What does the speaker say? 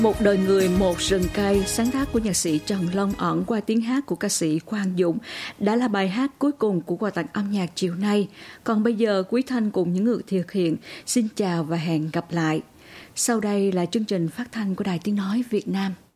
Một đời người một rừng cây, sáng tác của nhạc sĩ Trần Long Ẩn qua tiếng hát của ca sĩ Quang Dũng đã là bài hát cuối cùng của quà tặng âm nhạc chiều nay. Còn bây giờ Quý Thanh cùng những người thực hiện xin chào và hẹn gặp lại. Sau đây là chương trình phát thanh của Đài Tiếng Nói Việt Nam.